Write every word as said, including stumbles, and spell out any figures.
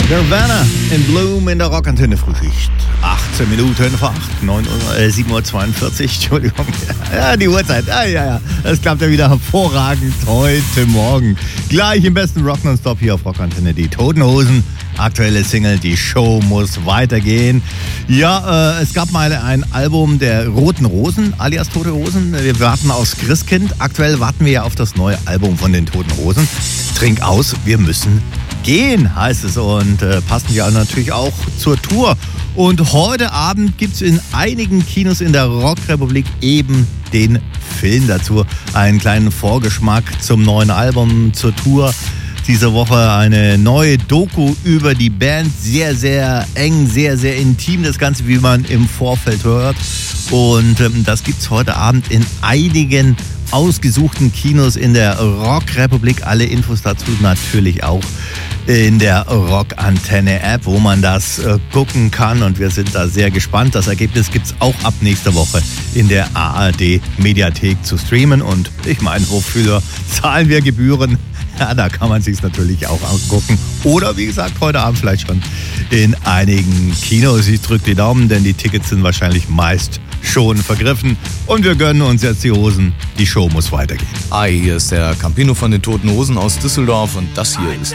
Nirvana in Bloom in der Rockantenne Frühschicht. achtzehn Minuten vor acht, neun Uhr, äh, sieben Uhr zweiundvierzig, Entschuldigung. Ja, die Uhrzeit. Ah, ja, ja. Das klappt ja wieder hervorragend heute Morgen. Gleich im besten Rock Nonstop hier auf Rockantenne. Die Toten Hosen. Aktuelle Single, die Show muss weitergehen. Ja, äh, es gab mal ein Album der Roten Rosen, alias Tote Hosen. Wir warten aufs Christkind. Aktuell warten wir ja auf das neue Album von den Toten Hosen. Trink aus, wir müssen gehen, heißt es. Und äh, passen ja natürlich auch zur Tour. Und heute Abend gibt es in einigen Kinos in der Rockrepublik eben den Film dazu. Einen kleinen Vorgeschmack zum neuen Album, zur Tour. Diese Woche eine neue Doku über die Band. Sehr, sehr eng, sehr, sehr intim. Das Ganze, wie man im Vorfeld hört. Und ähm, das gibt's heute Abend in einigen ausgesuchten Kinos in der Rockrepublik. Alle Infos dazu natürlich auch in der Rockantenne-App, wo man das äh, gucken kann. Und wir sind da sehr gespannt. Das Ergebnis gibt's auch ab nächster Woche in der A R D-Mediathek zu streamen. Und ich meine, wofür zahlen wir Gebühren? Ja, da kann man sich natürlich auch angucken. Oder wie gesagt, heute Abend vielleicht schon in einigen Kinos. Ich drücke die Daumen, denn die Tickets sind wahrscheinlich meist schon vergriffen. Und wir gönnen uns jetzt die Hosen. Die Show muss weitergehen. Hi, hier ist der Campino von den Toten Hosen aus Düsseldorf und das hier ist